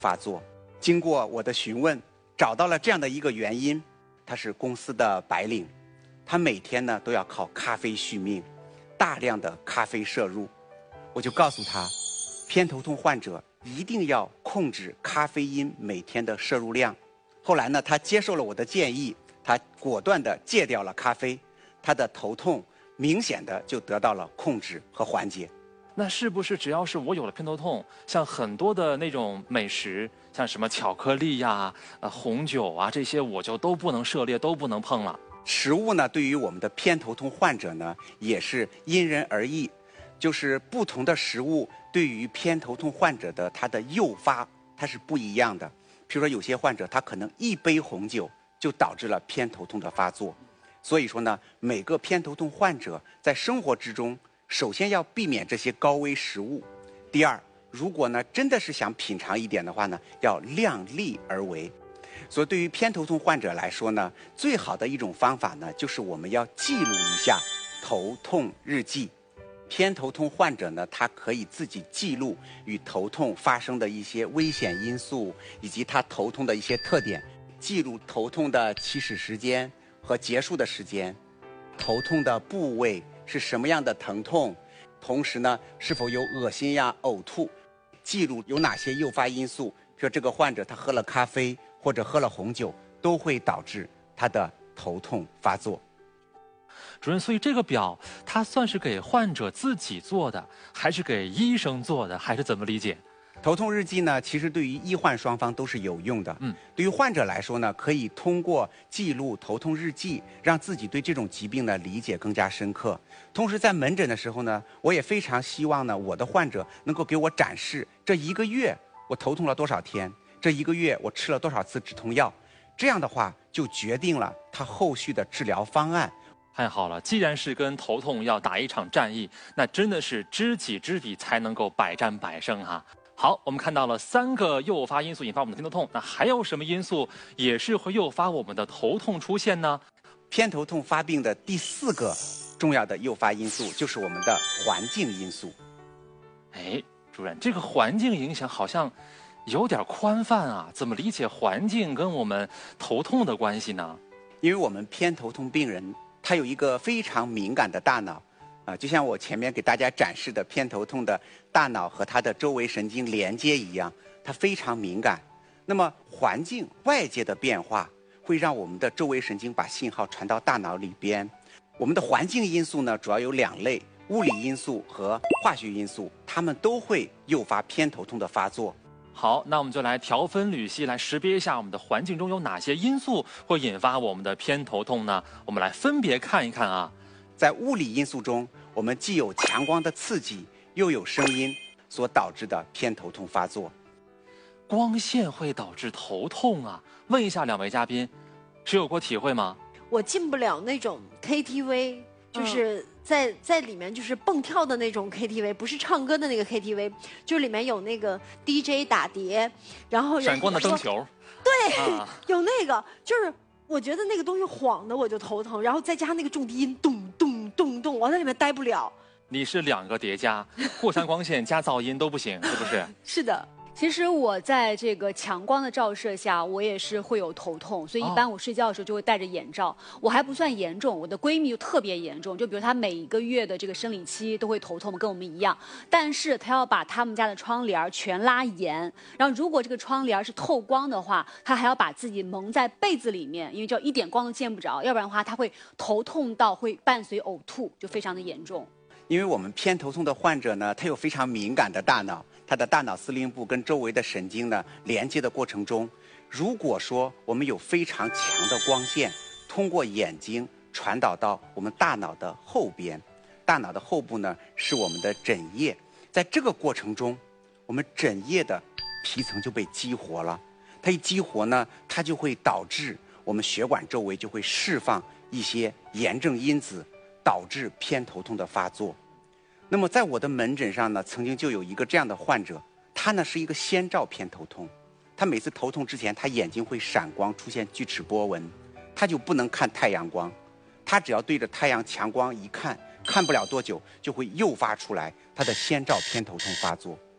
发作。经过我的询问，找到了这样的一个原因，他是公司的白领，他每天呢都要靠咖啡续命，大量的咖啡摄入。我就告诉他，偏头痛患者一定要控制咖啡因每天的摄入量。后来呢，他接受了我的建议，他果断地戒掉了咖啡，他的头痛明显的就得到了控制和缓解。 那是不是只要是我有了偏头痛，像很多的那种美食，像什么巧克力呀、红酒啊这些，我就都不能涉猎，都不能碰了？ 食物呢，对于我们的偏头痛患者呢，也是因人而异，就是不同的食物对于偏头痛患者的它的诱发它是不一样的。譬如说，有些患者他可能一杯红酒就导致了偏头痛的发作，所以说呢，每个偏头痛患者在生活之中，首先要避免这些高危食物。第二，如果呢真的是想品尝一点的话呢，要量力而为。所以对于偏头痛患者来说呢，最好的一种方法呢，就是我们要记录一下头痛日记。偏头痛患者呢，他可以自己记录与头痛发生的一些危险因素，以及他头痛的一些特点，记录头痛的起始时间和结束的时间，头痛的部位是什么样的疼痛，同时呢，是否有恶心呀、呕吐，记录有哪些诱发因素，比如这个患者他喝了咖啡或者喝了红酒，都会导致他的头痛发作。 主任，所以这个表它算是给患者自己做的，还是给医生做的，还是怎么理解？ 头痛日记呢，其实对于医患双方都是有用的。对于患者来说呢，可以通过记录头痛日记，让自己对这种疾病的理解更加深刻。同时在门诊的时候呢，我也非常希望呢，我的患者能够给我展示这一个月我头痛了多少天，这一个月我吃了多少次止痛药。这样的话，就决定了他后续的治疗方案。 太好了，既然是跟头痛要打一场战役，那真的是知己知彼才能够百战百胜哈。好，我们看到了3个诱发因素引发我们的偏头痛，那还有什么因素也是会诱发我们的头痛出现呢？ 偏头痛发病的第4个重要的诱发因素就是我们的环境因素。 哎，主任，这个环境影响好像有点宽泛啊，怎么理解环境跟我们头痛的关系呢？ 因为我们偏头痛病人他有一个非常敏感的大脑，就像我前面给大家展示的偏头痛的大脑和它的周围神经连接一样，它非常敏感。那么环境外界的变化会让我们的周围神经把信号传到大脑里边。我们的环境因素呢，主要有2类，物理因素和化学因素，它们都会诱发偏头痛的发作。 好，那我们就来条分缕析，来识别一下我们的环境中有哪些因素会引发我们的偏头痛呢？我们来分别看一看啊。 在物理因素中，我们既有强光的刺激，又有声音所导致的偏头痛发作。 光线会导致头痛啊？问一下2位嘉宾，是有过体会吗？ 我进不了那种 KTV， 就是在里面就是蹦跳的那种 KTV， 不是唱歌的那个 KTV， 就是里面有那个 DJ 打碟，然后闪光的灯球。 对，有那个，就是我觉得那个东西晃的我就头疼，然后再加上那个重低音，咚咚咚咚，我在里面待不了。 你是2个叠加，过山光线加噪音都不行，是不是？ 是的。 其实我在这个强光的照射下，我也是会有头痛，所以一般我睡觉的时候就会戴着眼罩。我还不算严重，我的闺蜜就特别严重，就比如她每一个月的这个生理期都会头痛，跟我们一样。但是她要把他们家的窗帘全拉严，然后如果这个窗帘是透光的话，她还要把自己蒙在被子里面，因为就一点光都见不着，要不然的话她会头痛到会伴随呕吐，就非常的严重。 因为我们偏头痛的患者呢，他有非常敏感的大脑，他的大脑司令部跟周围的神经呢连接的过程中，如果说我们有非常强的光线通过眼睛传导到我们大脑的后边，大脑的后部呢是我们的枕叶，在这个过程中，我们枕叶的皮层就被激活了，它一激活呢，它就会导致我们血管周围就会释放一些炎症因子，导致偏头痛的发作。那么在我的门诊上呢，曾经就有一个这样的患者，他呢是一个先兆偏头痛，他每次头痛之前，他眼睛会闪光，出现锯齿波纹，他就不能看太阳光，他只要对着太阳强光一看，看不了多久就会诱发出来他的先兆偏头痛发作。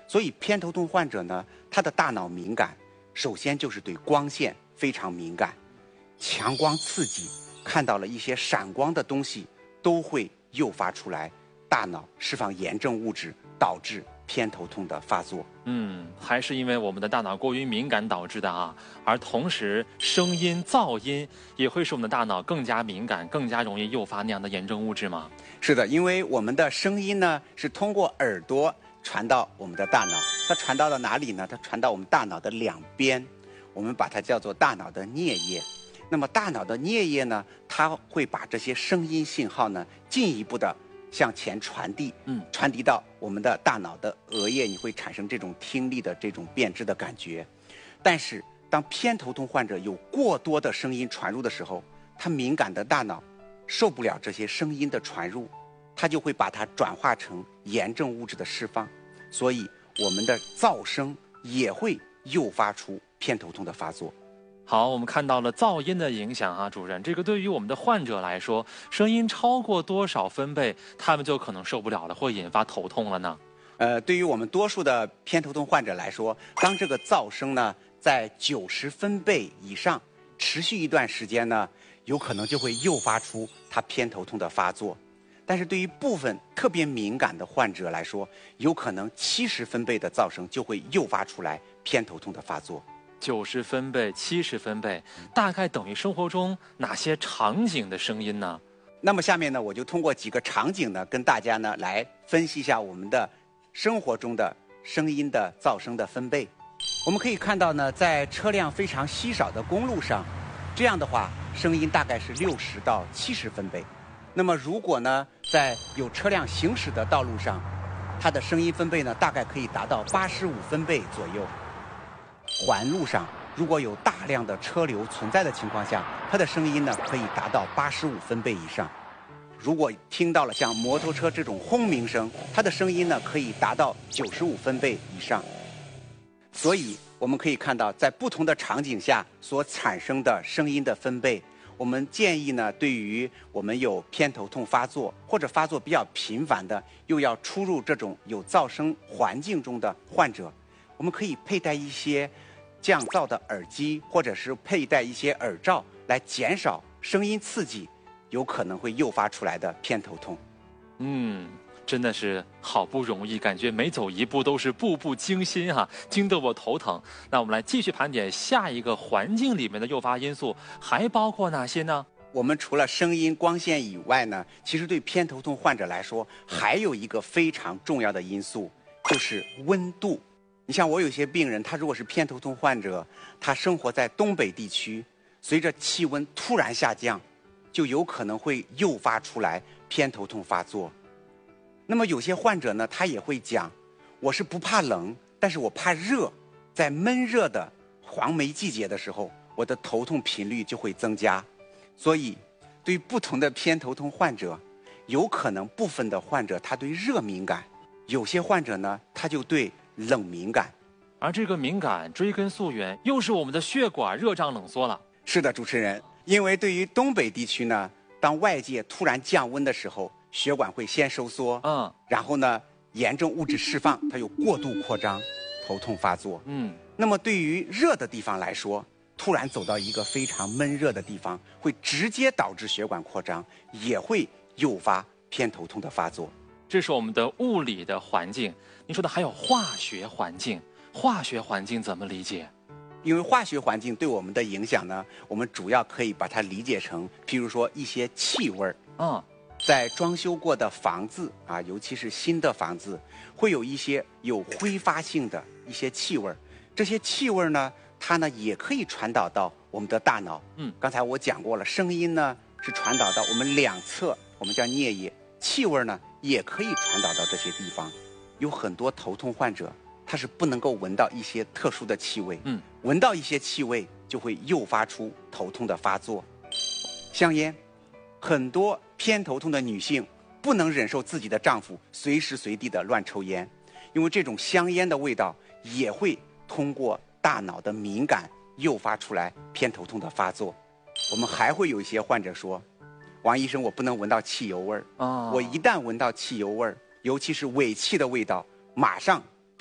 所以偏头痛患者呢，他的大脑敏感，首先就是对光线非常敏感，强光刺激，看到了一些闪光的东西，都会诱发出来大脑释放炎症物质，导致偏头痛的发作。 还是因为我们的大脑过于敏感导致的啊。而同时，声音、噪音也会使我们的大脑更加敏感，更加容易诱发那样的炎症物质吗？ 是的，因为我们的声音呢是通过耳朵传到我们的大脑，它传到了哪里呢？它传到我们大脑的两边，我们把它叫做大脑的颞叶。那么大脑的颞叶呢，它会把这些声音信号呢进一步的向前传递，传递到我们的大脑的额叶，你会产生这种听力的这种变质的感觉。但是当偏头痛患者有过多的声音传入的时候，他敏感的大脑受不了这些声音的传入，它就会把它转化成炎症物质的释放，所以我们的噪声也会诱发出偏头痛的发作。 好，我们看到了噪音的影响啊，主任，这个对于我们的患者来说，声音超过多少分贝，他们就可能受不了了，会引发头痛了呢？ 对于我们多数的偏头痛患者来说，当这个噪声呢在90分贝以上持续一段时间呢，有可能就会诱发出他偏头痛的发作。但是对于部分特别敏感的患者来说，有可能70分贝的噪声就会诱发出来偏头痛的发作。 90分贝、70分贝，大概等于生活中哪些场景的声音呢？ 那么下面呢，我就通过几个场景呢，跟大家呢来分析一下我们的生活中的声音的噪声的分贝。我们可以看到呢，在车辆非常稀少的公路上，这样的话声音大概是60到70分贝。那么如果呢，在有车辆行驶的道路上，它的声音分贝呢大概可以达到85分贝左右。环路上如果有大量的车流存在的情况下，它的声音呢可以达到85分贝以上。如果听到了像摩托车这种轰鸣声，它的声音呢可以达到95分贝以上。所以我们可以看到，在不同的场景下所产生的声音的分贝，我们建议呢，对于我们有偏头痛发作或者发作比较频繁的，又要出入这种有噪声环境中的患者，我们可以佩戴一些降噪的耳机，或者是佩戴一些耳罩，来减少声音刺激有可能会诱发出来的偏头痛。 真的是好不容易，感觉每走一步都是步步惊心哈，惊得我头疼。那我们来继续盘点下一个环境里面的诱发因素，还包括哪些呢？ 我们除了声音、光线以外呢，其实对偏头痛患者来说，还有一个非常重要的因素，就是温度。你像我有些病人，他如果是偏头痛患者，他生活在东北地区，随着气温突然下降，就有可能会诱发出来偏头痛发作。那么有些患者呢，他也会讲，我是不怕冷，但是我怕热，在闷热的黄梅季节的时候，我的头痛频率就会增加。所以对于不同的偏头痛患者，有可能部分的患者他对热敏感，有些患者呢他就对冷敏感。 而这个敏感追根溯源，又是我们的血管热胀冷缩了。 是的，主持人，因为对于东北地区呢，当外界突然降温的时候，血管会先收缩，然后呢，炎症物质释放，它有过度扩张，头痛发作。那么对于热的地方来说，突然走到一个非常闷热的地方，会直接导致血管扩张，也会诱发偏头痛的发作。 这是我们的物理的环境，您说的还有化学环境，化学环境怎么理解？ 因为化学环境对我们的影响呢，我们主要可以把它理解成，譬如说一些气味儿。在装修过的房子啊，尤其是新的房子，会有一些有挥发性的一些气味儿。这些气味儿呢，它呢也可以传导到我们的大脑。刚才我讲过了，声音呢是传导到我们两侧，我们叫颞叶；气味呢也可以传导到这些地方。有很多头痛患者，他是不能够闻到一些特殊的气味，闻到一些气味就会诱发出头痛的发作。香烟，很多偏头痛的女性不能忍受自己的丈夫随时随地的乱抽烟，因为这种香烟的味道也会通过大脑的敏感诱发出来偏头痛的发作。我们还会有一些患者说，王医生，我不能闻到汽油味儿，我一旦闻到汽油味儿，尤其是尾气的味道，马上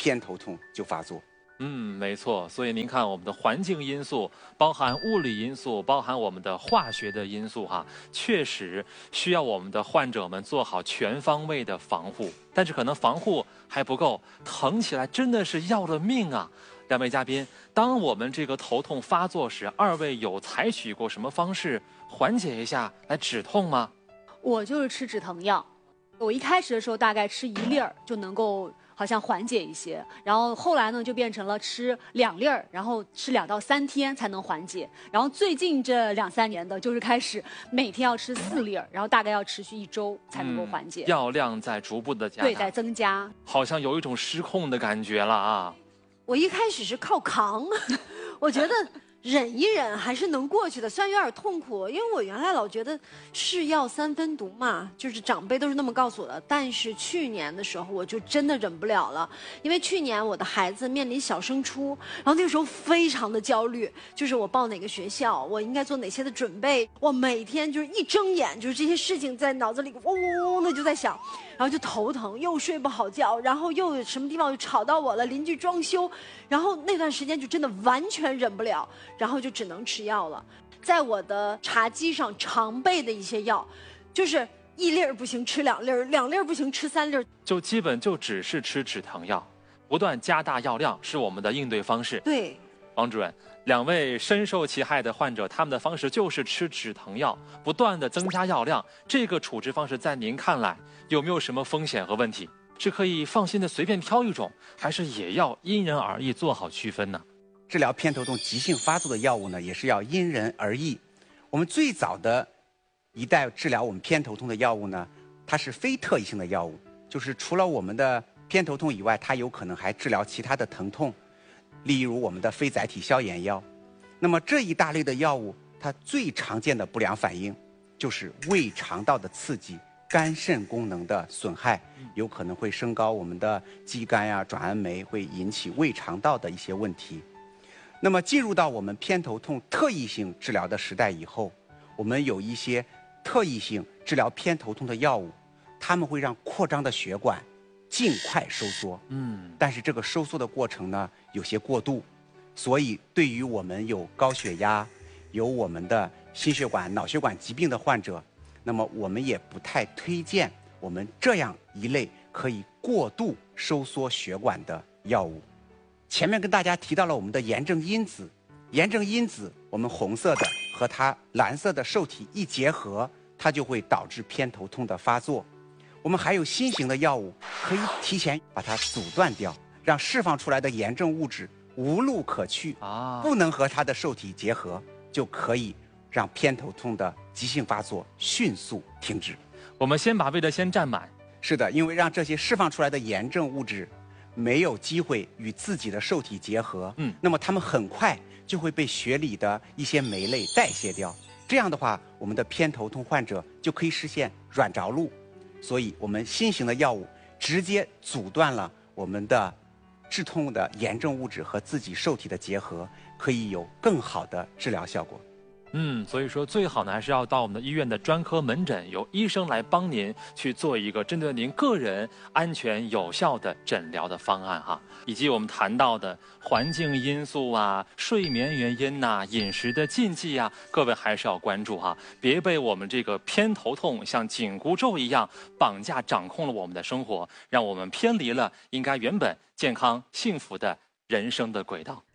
偏头痛就发作。 没错。所以您看，我们的环境因素，包含物理因素，包含我们的化学的因素，确实需要我们的患者们做好全方位的防护。但是可能防护还不够，疼起来真的是要了命啊！两位嘉宾，当我们这个头痛发作时，二位有采取过什么方式缓解一下来止痛吗？ 我就是吃止疼药，我一开始的时候大概吃1粒儿就能够好像缓解一些，然后后来呢就变成了吃2粒儿，然后吃2到3天才能缓解，然后最近这2、3年的就是开始每天要吃4粒儿，然后大概要持续1周才能够缓解。 药量在逐步的加大， 对，在增加， 好像有一种失控的感觉了啊！ 我一开始是靠扛，我觉得忍一忍还是能过去的，虽然有点痛苦，因为我原来老觉得是药3分毒嘛，就是长辈都是那么告诉我的。但是去年的时候我就真的忍不了了，因为去年我的孩子面临小升初，然后那个时候非常的焦虑，就是我报哪个学校，我应该做哪些的准备，我每天就是一睁眼就是这些事情在脑子里嗡嗡嗡的就在想，然后就头疼，又睡不好觉，然后又有什么地方又吵到我了，邻居装修，然后那段时间就真的完全忍不了。然后就只能吃药了，在我的茶几上常备的一些药，就是1粒儿不行吃2粒儿，2粒儿不行吃3粒儿， 就基本就只是吃止疼药，不断加大药量是我们的应对方式。 对， 王主任，2位深受其害的患者，他们的方式就是吃止疼药，不断的增加药量。这个处置方式在您看来有没有什么风险和问题？是可以放心的随便挑一种，还是也要因人而异做好区分呢？ 治疗偏头痛急性发作的药物呢，也是要因人而异。我们最早的一代治疗我们偏头痛的药物呢，它是非特异性的药物，就是除了我们的偏头痛以外，它有可能还治疗其他的疼痛，例如我们的非甾体消炎药。那么这一大类的药物，它最常见的不良反应就是胃肠道的刺激、肝肾功能的损害，有可能会升高我们的肌酐呀、转氨酶，会引起胃肠道的一些问题。那么进入到我们偏头痛特异性治疗的时代以后，我们有一些特异性治疗偏头痛的药物，它们会让扩张的血管尽快收缩。但是这个收缩的过程呢，有些过度，所以对于我们有高血压、有我们的心血管、脑血管疾病的患者，那么我们也不太推荐我们这样一类可以过度收缩血管的药物。前面跟大家提到了我们的炎症因子，炎症因子我们红色的和它蓝色的受体一结合，它就会导致偏头痛的发作。我们还有新型的药物可以提前把它阻断掉，让释放出来的炎症物质无路可去，不能和它的受体结合，就可以让偏头痛的急性发作迅速停止。 我们先把胃的先占满。 是的，因为让这些释放出来的炎症物质没有机会与自己的受体结合，那么它们很快就会被血里的一些酶类代谢掉。这样的话，我们的偏头痛患者就可以实现软着陆。所以我们新型的药物直接阻断了我们的致痛的炎症物质和自己受体的结合，可以有更好的治疗效果。 所以说最好呢，还是要到我们的医院的专科门诊，由医生来帮您去做一个针对您个人安全有效的诊疗的方案哈，以及我们谈到的环境因素啊、睡眠原因呐、饮食的禁忌啊，各位还是要关注哈，别被我们这个偏头痛像紧箍咒一样绑架掌控了我们的生活，让我们偏离了应该原本健康幸福的人生的轨道。